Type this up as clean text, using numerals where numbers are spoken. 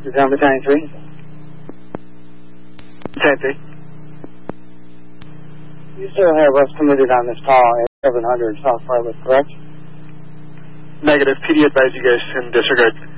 Is that Battalion 3? Battalion 3. You still have us committed on this call at 700 South Farley, correct? Negative. PD advised you guys can disregard.